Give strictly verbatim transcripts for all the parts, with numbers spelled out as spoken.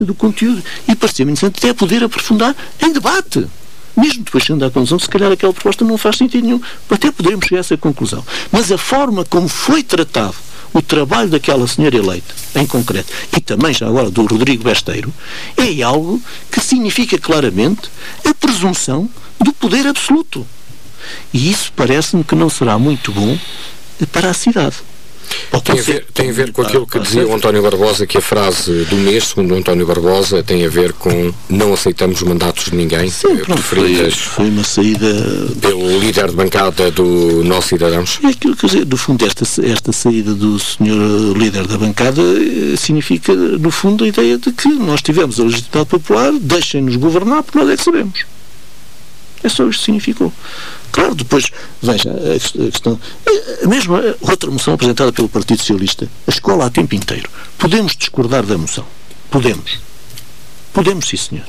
do conteúdo e parecia-me interessante até poder aprofundar em debate. Mesmo depois chegando à conclusão, se calhar aquela proposta não faz sentido nenhum. Até poderemos chegar a essa conclusão. Mas a forma como foi tratado o trabalho daquela senhora eleita, em concreto, e também já agora do Rodrigo Besteiro, é algo que significa claramente a presunção do poder absoluto. E isso parece-me que não será muito bom para a cidade. Tem a, ver, tem a ver com aquilo que dizia o António Barbosa, que a frase do mês, segundo o António Barbosa, tem a ver com não aceitamos mandatos de ninguém. Sim, pronto, foi, foi uma saída pelo líder de bancada do Nós Cidadãos. É aquilo que eu dizer, no fundo, esta, esta saída do senhor líder da bancada significa, no fundo, a ideia de que nós tivemos a legitimidade popular, deixem-nos governar, porque nós é que sabemos. É só isto que significou. Claro, depois, veja, a questão... A mesma outra moção apresentada pelo Partido Socialista, a escola a tempo inteiro. Podemos discordar da moção. Podemos. Podemos, sim, senhor.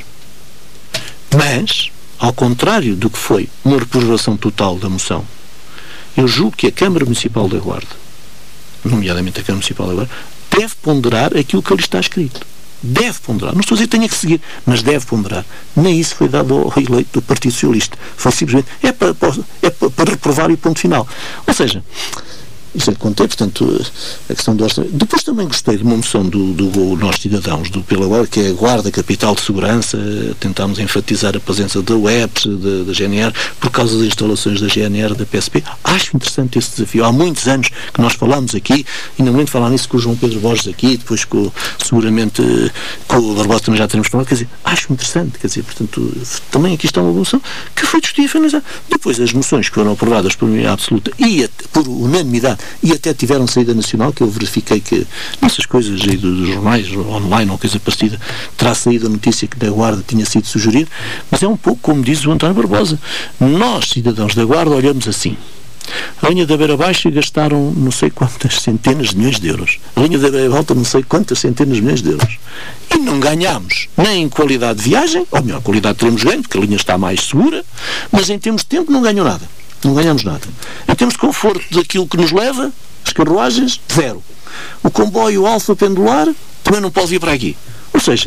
Mas, ao contrário do que foi uma reprovação total da moção, eu julgo que a Câmara Municipal da Guarda, nomeadamente a Câmara Municipal da Guarda, deve ponderar aquilo que ali está escrito. Deve ponderar. Não estou a dizer que tenha que seguir, mas deve ponderar. Nem isso foi dado ao eleito do Partido Socialista. Foi simplesmente, é para, é para, para reprovar e ponto final. Ou seja, isso é que contei, portanto, a questão do orçamento. Depois também gostei de uma moção do, do Nós Cidadãos, do Pela Guarda, que é a Guarda Capital de Segurança. Tentámos enfatizar a presença da U E P S, da, da G N R, por causa das instalações da G N R, da P S P. Acho interessante esse desafio. Há muitos anos que nós falámos aqui, e não muito falar nisso com o João Pedro Borges aqui, depois com, seguramente com o Barbosa também já teremos falado. Quer dizer, acho interessante, quer dizer, portanto, também aqui está uma moção que foi discutida e finalizada. Depois as moções que foram aprovadas por maioria absoluta e por unanimidade, e até tiveram saída nacional, que eu verifiquei que nessas coisas aí dos jornais, online ou coisa parecida, terá saído a notícia que da Guarda tinha sido sugerido, mas é um pouco como diz o António Barbosa. Nós, cidadãos da Guarda, olhamos assim. A linha da Beira Baixa gastaram não sei quantas centenas de milhões de euros. A linha da Beira Alta não sei quantas centenas de milhões de euros. E não ganhámos nem em qualidade de viagem, ou melhor, qualidade teremos ganho, porque a linha está mais segura, mas em termos de tempo não ganhou nada. Não ganhamos nada. Em termos de conforto daquilo que nos leva, as carruagens, zero. O comboio alfa pendular também não pode vir para aqui. Ou seja,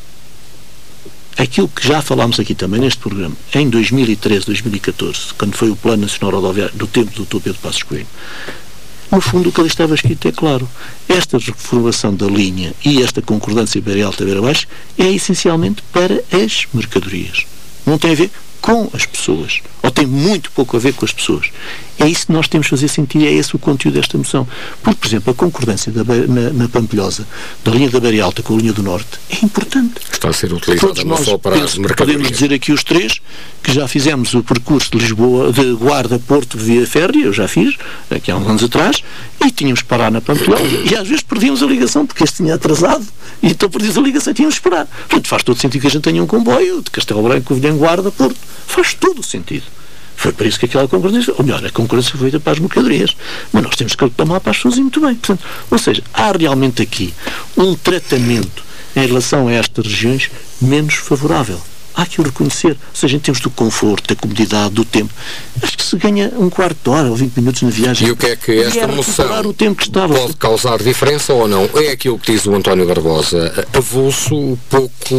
aquilo que já falámos aqui também neste programa, em dois mil e treze, dois mil e catorze, quando foi o Plano Nacional Rodoviário do tempo do doutor Pedro Passos Coelho, no fundo o que ali estava escrito é claro. Esta reformulação da linha e esta concordância Beira Alta e Beira Baixa é essencialmente para as mercadorias. Não tem a ver com as pessoas, ou tem muito pouco a ver com as pessoas. É isso que nós temos de fazer sentir, é esse o conteúdo desta moção. Porque, por exemplo, a concordância da, na, na Pampilhosa, da linha da Beira Alta com a linha do Norte, é importante. Está a ser utilizada não só para as mercadorias. Podemos dizer aqui os três, que já fizemos o percurso de Lisboa, de Guarda, Porto, via férrea, eu já fiz, aqui há uns anos atrás, e tínhamos que parar na Pampilhosa, e às vezes perdíamos a ligação, porque este tinha atrasado, e então perdíamos a ligação e tínhamos que esperar. Portanto, faz todo sentido que a gente tenha um comboio de Castelo Branco, Vilhã Guarda, Porto. Faz todo o sentido. Foi por isso que aquela concorrência, ou melhor, a concorrência foi feita para as mercadorias. Mas nós temos que reclamar para as pessoas e muito bem. Portanto, ou seja, há realmente aqui um tratamento em relação a estas regiões menos favorável. Há que o reconhecer. Ou seja, em termos do conforto, da comodidade, do tempo. Acho que se ganha um quarto de hora ou vinte minutos na viagem. E o que é que esta moção o tempo que estava. pode causar diferença ou não? É aquilo que diz o António Barbosa. Avulso, pouco...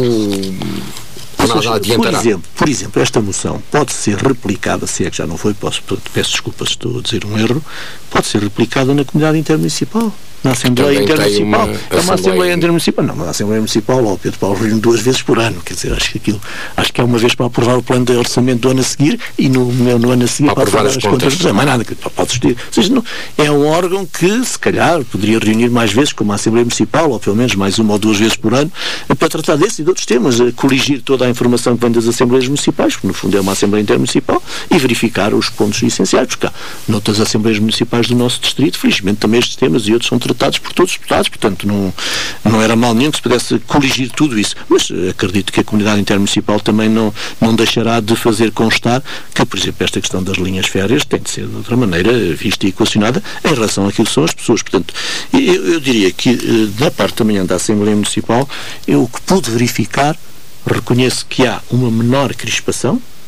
Seja, por, exemplo, por exemplo, esta moção pode ser replicada, se é que já não foi, posso, peço desculpas, estou a dizer um erro, pode ser replicada na comunidade intermunicipal, na Assembleia Intermunicipal. É uma Assembleia Intermunicipal, não, mas a Assembleia Municipal, ó, Pedro Paulo, reúne duas vezes por ano, quer dizer, acho que aquilo, acho que é uma vez para aprovar o plano de orçamento do ano a seguir e no, no ano a seguir para, para aprovar as contas, contas mais nada, que pode existir. Ou seja, não, é um órgão que, se calhar, poderia reunir mais vezes, como a Assembleia Municipal, ou pelo menos mais uma ou duas vezes por ano, para tratar desses e de outros temas, corrigir toda a informação que vem das Assembleias Municipais, porque no fundo é uma Assembleia Intermunicipal, e verificar os pontos essenciais, porque há noutras Assembleias Municipais do nosso distrito, felizmente também estes temas e outros são tratados por todos os deputados, portanto não, não era mal nenhum que se pudesse corrigir tudo isso, mas acredito que a comunidade intermunicipal também não, não deixará de fazer constar que, por exemplo, esta questão das linhas férreas tem de ser de outra maneira vista e equacionada em relação àquilo que são as pessoas. Portanto, eu, eu diria que da parte também da Assembleia Municipal, eu o que pude verificar, reconheço que há uma menor crispação,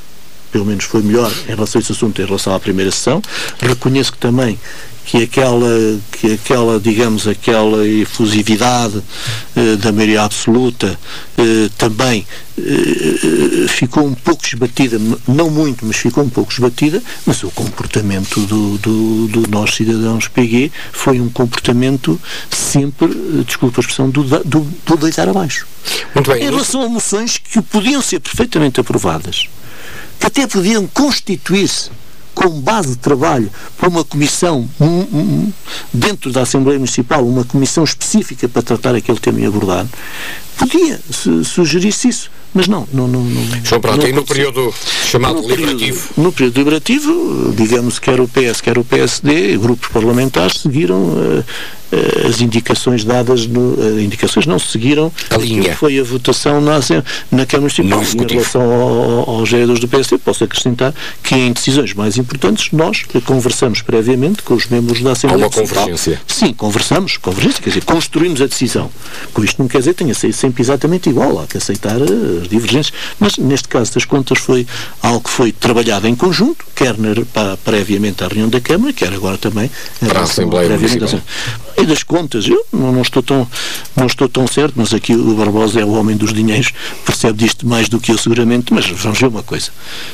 pelo menos foi melhor em relação a esse assunto, em relação à primeira sessão. Reconheço que também que aquela, que aquela, digamos, aquela efusividade eh, da maioria absoluta eh, também eh, ficou um pouco esbatida, não muito, mas ficou um pouco esbatida, mas o comportamento do, do, do nós cidadãos P G foi um comportamento sempre, desculpa a expressão, do, do, do deitar abaixo. Muito bem. Em relação a moções que podiam ser perfeitamente aprovadas, que até podiam constituir-se com base de trabalho para uma comissão um, um, dentro da Assembleia Municipal, uma comissão específica para tratar aquele tema e abordar, podia su sugerir-se isso, mas não. não, não, não João Prata, não e no período chamado no liberativo? Período, no período liberativo, digamos, quer o P S, quer o P S D, grupos parlamentares seguiram uh, uh, as indicações dadas, no, uh, indicações não, seguiram a linha. Foi a votação na, na Câmara Municipal. Em relação ao, aos vereadores do P S D, posso acrescentar que em decisões mais importantes nós conversamos previamente com os membros da Assembleia Municipal. Há uma convergência? Sim, conversamos, convergência, quer dizer, construímos a decisão. Com isto não quer dizer que tenha sido sempre exatamente igual, há que aceitar as divergências, mas neste caso das contas foi algo que foi trabalhado em conjunto, quer na, para, previamente à reunião da Câmara, quer agora também para a Assembleia Municipal. E das contas, eu não, não, estou tão, não estou tão certo, mas aqui o Barbosa é o homem dos dinheiros, percebe disto mais do que eu seguramente, mas vamos ver uma coisa.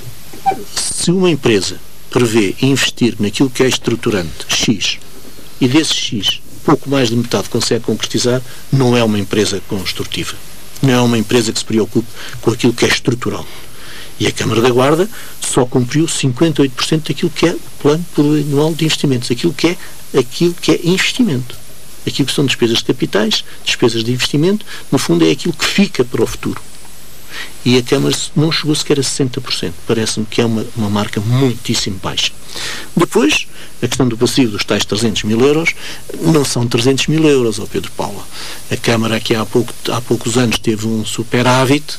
Se uma empresa prevê investir naquilo que é estruturante, X, e desse X, pouco mais de metade consegue concretizar, não é uma empresa construtiva. Não é uma empresa que se preocupe com aquilo que é estrutural. E a Câmara da Guarda só cumpriu cinquenta e oito por cento daquilo que é o plano plurianual de investimentos, aquilo que é, aquilo que é investimento. Aquilo que são despesas de capitais, despesas de investimento, no fundo é aquilo que fica para o futuro. E a Câmara não chegou sequer a sessenta por cento. Parece-me que é uma, uma marca muitíssimo baixa. Depois, a questão do passivo dos tais trezentos mil euros, não são trezentos mil euros, ó Pedro Paula. A Câmara aqui há, pouco, há poucos anos teve um superávit,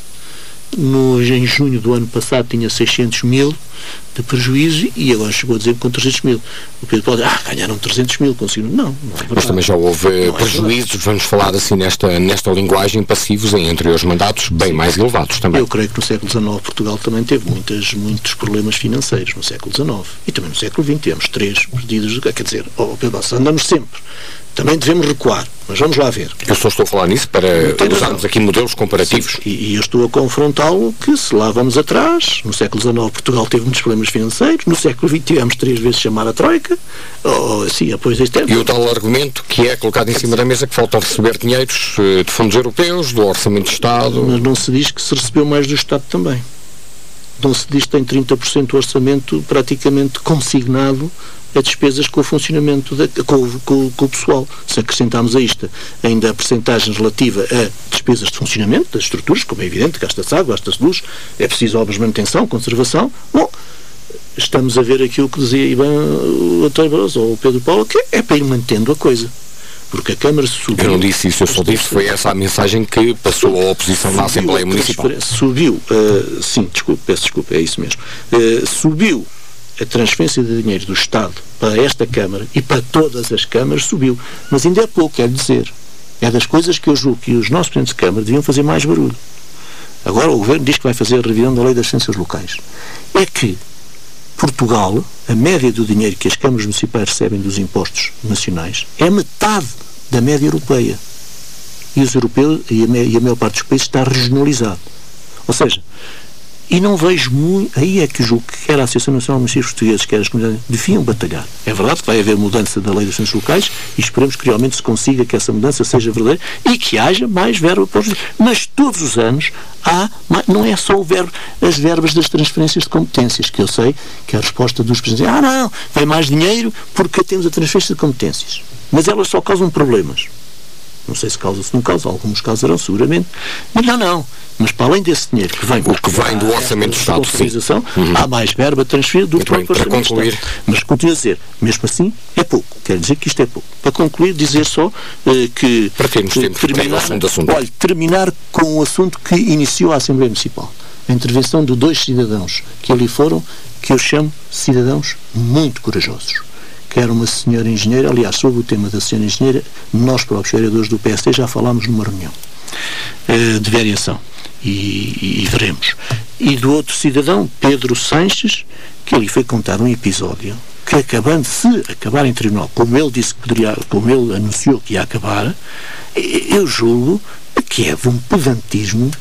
no, em junho do ano passado tinha seiscentos mil de prejuízo e agora chegou a dizer que com trezentos mil. O Pedro Paulo diz, ah, ganharam trezentos mil, conseguiram. Não, não é verdade. Mas também já houve não prejuízos, é vamos falar assim nesta, nesta linguagem, passivos em anteriores mandatos bem Sim. mais elevados também. Eu creio que no século dezenove Portugal também teve muitas, muitos problemas financeiros no século dezenove. E também no século vinte temos três perdidos, quer dizer, oh, Pedro Paulo, andamos sempre. Também devemos recuar, mas vamos lá ver. Eu só estou a falar nisso para usarmos aqui modelos comparativos. Sim, e, e eu estou a confrontá-lo que se lá vamos atrás, no século dezenove Portugal teve muitos problemas financeiros, no século vinte tivemos três vezes chamar a Troika, ou assim, apoios externos. E o tal argumento que é colocado em cima da mesa que faltam receber dinheiros de fundos europeus, do Orçamento de Estado. Mas não se diz que se recebeu mais do Estado também. Não se diz que tem trinta por cento do orçamento praticamente consignado a despesas com o funcionamento, da, com, com, com o pessoal. Se acrescentarmos a isto ainda a percentagem relativa a despesas de funcionamento das estruturas, como é evidente, gasta-se água, gasta-se luz, é preciso obras de manutenção, conservação, bom, estamos a ver aquilo que dizia Ivan, o António Barroso ou o Pedro Paulo, que é para ir mantendo a coisa. Porque a Câmara subiu... Eu não disse isso, eu só disse foi essa a mensagem que passou a oposição na Assembleia Municipal. Subiu, uh, sim, desculpe, peço desculpa, é isso mesmo. Uh, subiu a transferência de dinheiro do Estado para esta Câmara e para todas as câmaras subiu. Mas ainda é pouco, quero dizer. É das coisas que eu julgo que os nossos presidentes de Câmara deviam fazer mais barulho. Agora o Governo diz que vai fazer a revisão da Lei das Ciências Locais. É que Portugal, a média do dinheiro que as câmaras municipais recebem dos impostos nacionais é metade da média europeia. E os europeus, e a, e a maior parte dos países está regionalizado. Ou seja, e não vejo muito, aí é que julgo que quer a Associação Nacional de Municípios Portugueses, quer as comunidades, deviam batalhar. É verdade que vai haver mudança da Lei das Ciências Locais e esperemos que realmente se consiga que essa mudança seja verdadeira e que haja mais verba para os... Mas todos os anos há, não é só o verbo, as verbas das transferências de competências, que eu sei que a resposta dos presidentes é, ah não, vem mais dinheiro porque temos a transferência de competências. Mas elas só causam problemas. Não sei se causa, se não causa, alguns causarão seguramente. Mas não, não. Mas para além desse dinheiro que vem, o que vem do Orçamento do Estado, sim. Uhum. Há mais verba transferida do próprio Orçamento do Estado. Mas continuo a dizer, mesmo assim, é pouco. Quero dizer que isto é pouco. Para concluir, dizer só uh, que... Para termos que, tempo, terminar, assunto, assunto. Olha, terminar com o assunto que iniciou a Assembleia Municipal. A intervenção de dois cidadãos que ali foram, que eu chamo cidadãos muito corajosos. Que era uma senhora engenheira, aliás, sobre o tema da senhora engenheira, nós próprios vereadores do P S D já falámos numa reunião uh, de variação. E, e, e veremos. e do outro cidadão, Pedro Sanches, que ali foi contar um episódio que, acabando, se acabar em tribunal, como ele disse que poderia, como ele anunciou que ia acabar, eu julgo que é de um pedantismo